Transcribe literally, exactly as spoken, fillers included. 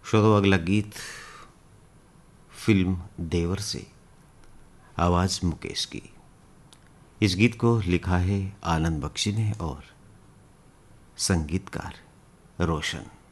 श्रोतो अगला गीत फिल्म देवर से, आवाज मुकेश की। इस गीत को लिखा है आनंद बख्शी ने और संगीतकार रोशन।